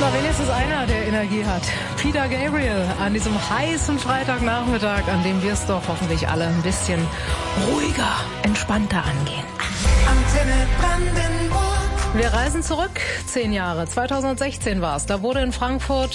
wenigstens einer, der Energie hat. Peter Gabriel an diesem heißen Freitagnachmittag, an dem wir es doch hoffentlich alle ein bisschen ruhiger, entspannter angehen. Antenne Brandenburg. Wir reisen zurück, 10 Jahre. 2016 war es. Da wurde in Frankfurt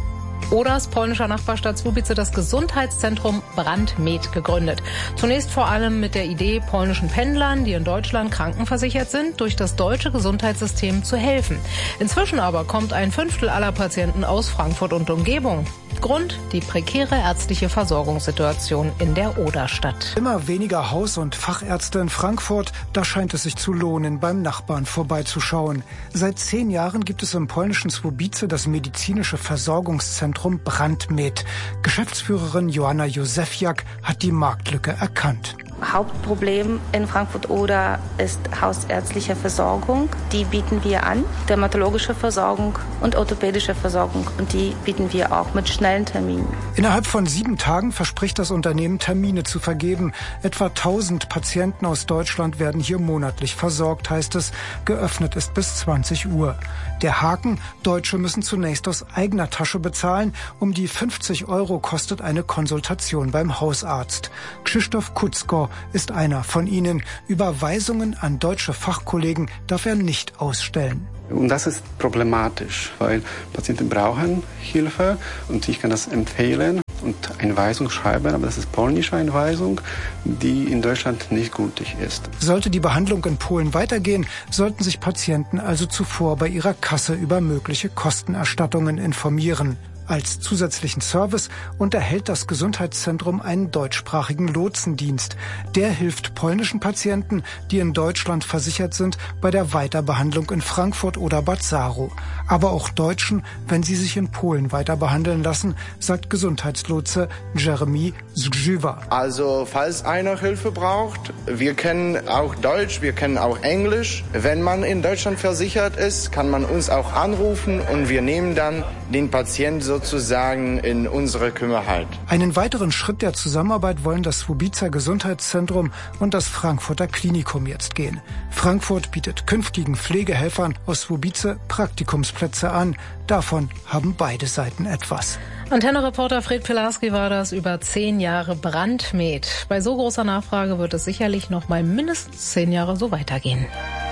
Odas polnischer Nachbarstadt Słubice das Gesundheitszentrum Brandmed gegründet. Zunächst vor allem mit der Idee, polnischen Pendlern, die in Deutschland krankenversichert sind, durch das deutsche Gesundheitssystem zu helfen. Inzwischen aber kommt ein Fünftel aller Patienten aus Frankfurt und Umgebung. Grund: die prekäre ärztliche Versorgungssituation in der Oderstadt. Immer weniger Haus- und Fachärzte in Frankfurt, da scheint es sich zu lohnen, beim Nachbarn vorbeizuschauen. Seit 10 Jahren gibt es im polnischen Słubice das medizinische Versorgungszentrum Brandmed. Geschäftsführerin Joanna Józefiak hat die Marktlücke erkannt. Hauptproblem in Frankfurt-Oder ist hausärztliche Versorgung. Die bieten wir an, dermatologische Versorgung und orthopädische Versorgung. Und die bieten wir auch mit schnellen Terminen. Innerhalb von 7 Tagen verspricht das Unternehmen, Termine zu vergeben. Etwa 1000 Patienten aus Deutschland werden hier monatlich versorgt, heißt es. Geöffnet ist bis 20 Uhr. Der Haken: Deutsche müssen zunächst aus eigener Tasche bezahlen. Um die 50 € kostet eine Konsultation beim Hausarzt. Krzysztof Kutzko ist einer von ihnen. Überweisungen an deutsche Fachkollegen darf er nicht ausstellen. Und das ist problematisch, weil Patienten brauchen Hilfe und ich kann das empfehlen und Einweisung schreiben, aber das ist polnische Einweisung, die in Deutschland nicht gültig ist. Sollte die Behandlung in Polen weitergehen, sollten sich Patienten also zuvor bei ihrer Kasse über mögliche Kostenerstattungen informieren. Als zusätzlichen Service unterhält das Gesundheitszentrum einen deutschsprachigen Lotsendienst. Der hilft polnischen Patienten, die in Deutschland versichert sind, bei der Weiterbehandlung in Frankfurt oder Bad Saro. Aber auch Deutschen, wenn sie sich in Polen weiter behandeln lassen, sagt Gesundheitslotse Jeremy Zgrzywa. Also falls einer Hilfe braucht, wir kennen auch Deutsch, wir kennen auch Englisch. Wenn man in Deutschland versichert ist, kann man uns auch anrufen und wir nehmen dann den Patienten sozusagen in unsere Kümmerheit. Einen weiteren Schritt der Zusammenarbeit wollen das Słubicer Gesundheitszentrum und das Frankfurter Klinikum jetzt gehen. Frankfurt bietet künftigen Pflegehelfern aus Słubice Praktikumsplätze an. Davon haben beide Seiten etwas. Antenne-Reporter Fred Pilarski war das über 10 Jahre Brandmed. Bei so großer Nachfrage wird es sicherlich noch mal mindestens 10 Jahre so weitergehen.